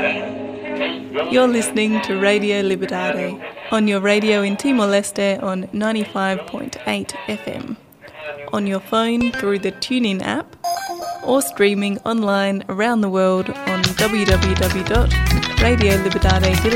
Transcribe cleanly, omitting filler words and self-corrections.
You're listening to Radio Libertad on your radio in Timor-Leste on 95.8 FM, on your phone through the TuneIn app, or streaming online around the world on www.radiolibertad.com.